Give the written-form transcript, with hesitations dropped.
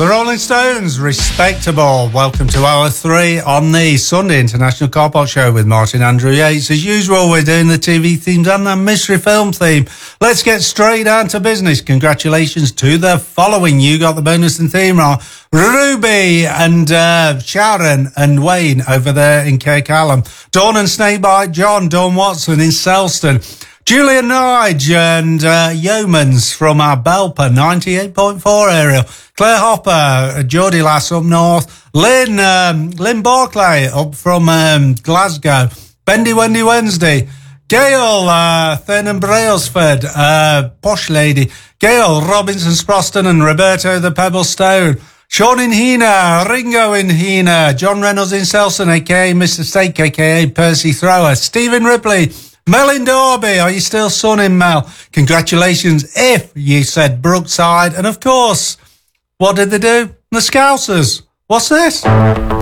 The Rolling Stones, Respectable. Welcome to hour 3 on the Sunday International Car Park Show with Martin Andrew Yates. As usual, we're doing the TV themes and the mystery film theme. Let's get straight down to business. Congratulations to the following. You got the bonus and theme wrong. Ruby and Sharon and Wayne over there in Kirkcallam. Dawn and Snakebite John, Dawn Watson in Selston. Julian Nige and Yeomans from our Belper 98.4 area. Claire Hopper, Geordie Lass up north. Lynn Barclay up from Glasgow. Bendy Wendy Wednesday. Gail Thurn and Brailsford, Posh Lady. Gail Robinson Sproston and Roberto the Pebble Stone. Sean in Hina, Ringo in Hina. John Reynolds in Selson, a.k.a. Mr. Steak, a.k.a. Percy Thrower. Stephen Ripley. Mel in Derby, are you still sunning, Mel? Congratulations if you said Brookside. And of course, what did they do? The Scousers. What's this?